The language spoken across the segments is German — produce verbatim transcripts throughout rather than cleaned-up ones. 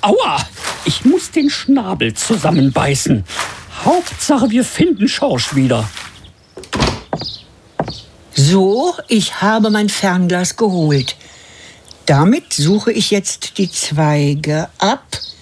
Aua! Ich muss den Schnabel zusammenbeißen. Hauptsache, wir finden Schorsch wieder. So, ich habe mein Fernglas geholt. Damit suche ich jetzt die Zweige ab.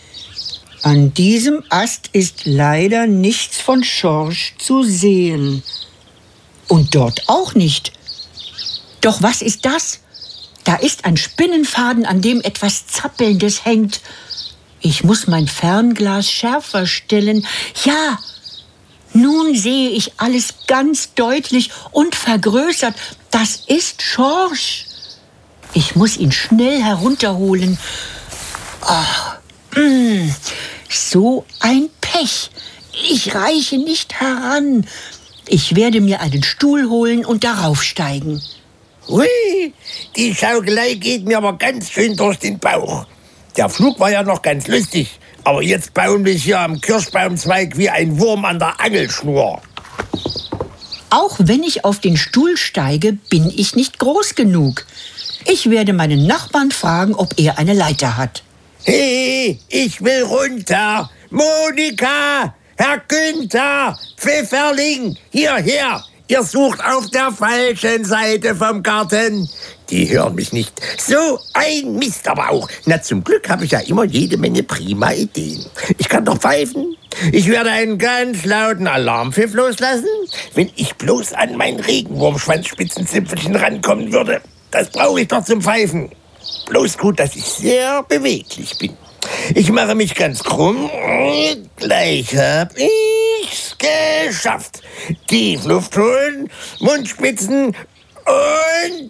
An diesem Ast ist leider nichts von Schorsch zu sehen. Und dort auch nicht. Doch was ist das? Da ist ein Spinnenfaden, an dem etwas Zappelndes hängt. Ich muss mein Fernglas schärfer stellen. Ja, nun sehe ich alles ganz deutlich und vergrößert. Das ist Schorsch. Ich muss ihn schnell herunterholen. Oh, mh, so ein Pech. Ich reiche nicht heran. Ich werde mir einen Stuhl holen und darauf steigen. Hui, die Schaukelei geht mir aber ganz schön durch den Bauch. Der Flug war ja noch ganz lustig, aber jetzt baumel ich hier am Kirschbaumzweig wie ein Wurm an der Angelschnur. Auch wenn ich auf den Stuhl steige, bin ich nicht groß genug. Ich werde meinen Nachbarn fragen, ob er eine Leiter hat. Hey, ich will runter. Monika, Herr Günther, Pfifferling, hierher. Ihr sucht auf der falschen Seite vom Garten. Die hören mich nicht. So ein Mist aber auch. Na, zum Glück habe ich ja immer jede Menge prima Ideen. Ich kann doch pfeifen. Ich werde einen ganz lauten Alarmpfiff loslassen, wenn ich bloß an mein Regenwurmschwanzspitzenzipfelchen rankommen würde. Das brauche ich doch zum Pfeifen. Bloß gut, dass ich sehr beweglich bin. Ich mache mich ganz krumm. Gleich hab ich's geschafft. Tief Luft holen, Mundspitzen und...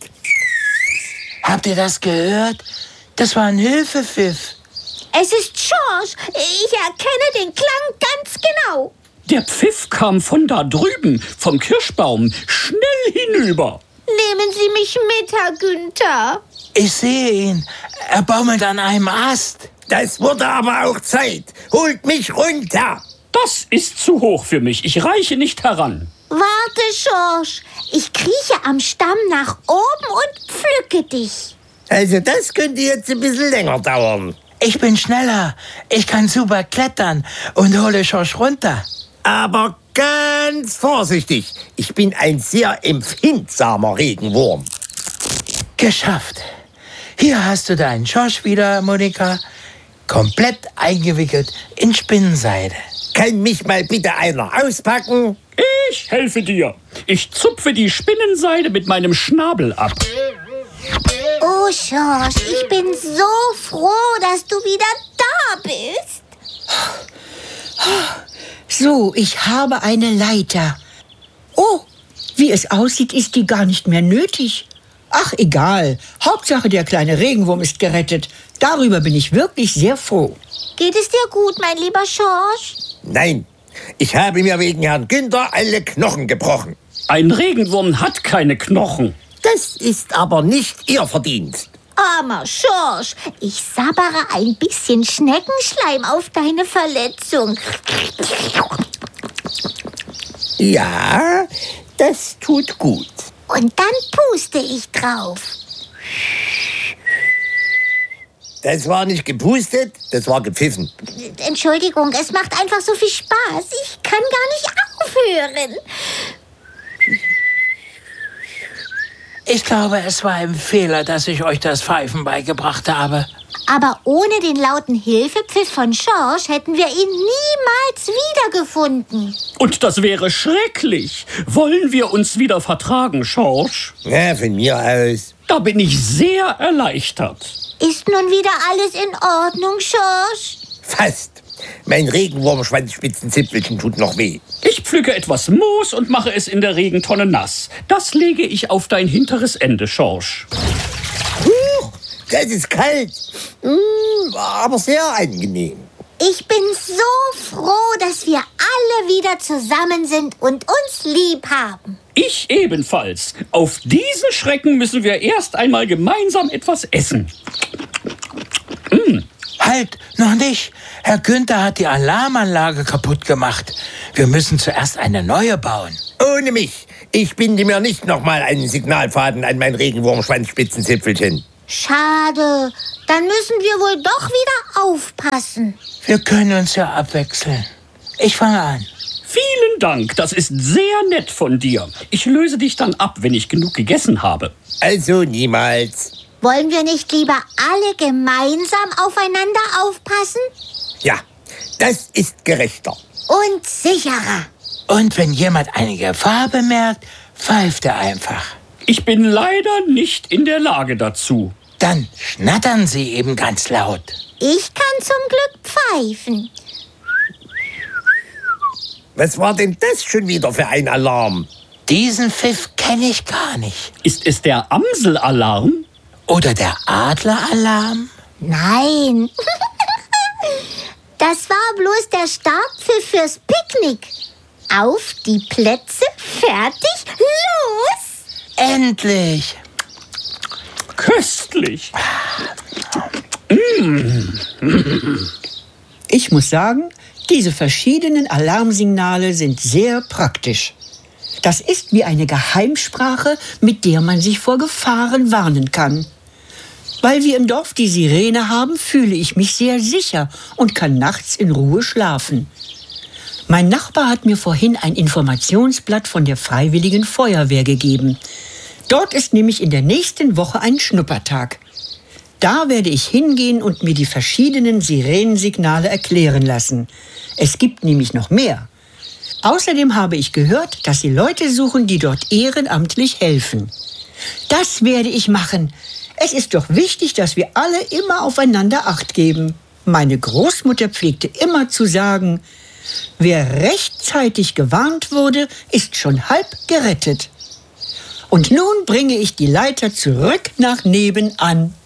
Habt ihr das gehört? Das war ein Hilfepfiff. Es ist Schorsch. Ich erkenne den Klang ganz genau. Der Pfiff kam von da drüben, vom Kirschbaum, schnell hinüber. Nehmen Sie mich mit, Herr Günther. Ich sehe ihn. Er baumelt an einem Ast. Das wurde aber auch Zeit. Holt mich runter. Das ist zu hoch für mich. Ich reiche nicht heran. Warte, Schorsch. Ich krieche am Stamm nach oben und pflücke dich. Also das könnte jetzt ein bisschen länger dauern. Ich bin schneller. Ich kann super klettern und hole Schorsch runter. Aber ganz vorsichtig. Ich bin ein sehr empfindsamer Regenwurm. Geschafft. Hier hast du deinen Schorsch wieder, Monika. Komplett eingewickelt in Spinnenseide. Kann mich mal bitte einer auspacken? Ich helfe dir. Ich zupfe die Spinnenseide mit meinem Schnabel ab. Oh, Schorsch, ich bin so froh, dass du wieder da bist. So, ich habe eine Leiter. Oh, wie es aussieht, ist die gar nicht mehr nötig. Ach, egal. Hauptsache, der kleine Regenwurm ist gerettet. Darüber bin ich wirklich sehr froh. Geht es dir gut, mein lieber Schorsch? Nein, ich habe mir wegen Herrn Günther alle Knochen gebrochen. Ein Regenwurm hat keine Knochen. Das ist aber nicht Ihr Verdienst. Armer Schorsch, ich sabbere ein bisschen Schneckenschleim auf deine Verletzung. Ja, das tut gut. Und dann puste ich drauf. Das war nicht gepustet, das war gepfiffen. Entschuldigung, es macht einfach so viel Spaß. Ich kann gar nicht aufhören. Ich glaube, es war ein Fehler, dass ich euch das Pfeifen beigebracht habe. Aber ohne den lauten Hilfepfiff von Schorsch hätten wir ihn niemals wiedergefunden. Und das wäre schrecklich. Wollen wir uns wieder vertragen, Schorsch? Ja, von mir aus. Da bin ich sehr erleichtert. Ist nun wieder alles in Ordnung, Schorsch? Fast. Mein Regenwurmschwanzspitzenzipfelchen tut noch weh. Ich pflücke etwas Moos und mache es in der Regentonne nass. Das lege ich auf dein hinteres Ende, Schorsch. Huch, das ist kalt. Mm, aber sehr angenehm. Ich bin so froh, dass wir alle wieder zusammen sind und uns lieb haben. Ich ebenfalls. Auf diesen Schrecken müssen wir erst einmal gemeinsam etwas essen. Mm. Halt, noch nicht. Herr Günther hat die Alarmanlage kaputt gemacht. Wir müssen zuerst eine neue bauen. Ohne mich. Ich binde mir nicht noch mal einen Signalfaden an mein Regenwurmschwanzspitzenzipfelchen. Schade. Dann müssen wir wohl doch wieder aufpassen. Wir können uns ja abwechseln. Ich fange an. Vielen Dank, das ist sehr nett von dir. Ich löse dich dann ab, wenn ich genug gegessen habe. Also niemals. Wollen wir nicht lieber alle gemeinsam aufeinander aufpassen? Ja, das ist gerechter. Und sicherer. Und wenn jemand eine Gefahr bemerkt, pfeift er einfach. Ich bin leider nicht in der Lage dazu. Dann schnattern Sie eben ganz laut. Ich kann zum Glück pfeifen. Was war denn das schon wieder für ein Alarm? Diesen Pfiff kenne ich gar nicht. Ist es der Amselalarm? Oder der Adleralarm? Nein. Das war bloß der Startpfiff fürs Picknick. Auf die Plätze, fertig, los! Endlich! Köstlich. Ich muss sagen, diese verschiedenen Alarmsignale sind sehr praktisch. Das ist wie eine Geheimsprache, mit der man sich vor Gefahren warnen kann. Weil wir im Dorf die Sirene haben, fühle ich mich sehr sicher und kann nachts in Ruhe schlafen. Mein Nachbar hat mir vorhin ein Informationsblatt von der Freiwilligen Feuerwehr gegeben. Dort ist nämlich in der nächsten Woche ein Schnuppertag. Da werde ich hingehen und mir die verschiedenen Sirenensignale erklären lassen. Es gibt nämlich noch mehr. Außerdem habe ich gehört, dass sie Leute suchen, die dort ehrenamtlich helfen. Das werde ich machen. Es ist doch wichtig, dass wir alle immer aufeinander Acht geben. Meine Großmutter pflegte immer zu sagen, wer rechtzeitig gewarnt wurde, ist schon halb gerettet. Und nun bringe ich die Leiter zurück nach nebenan.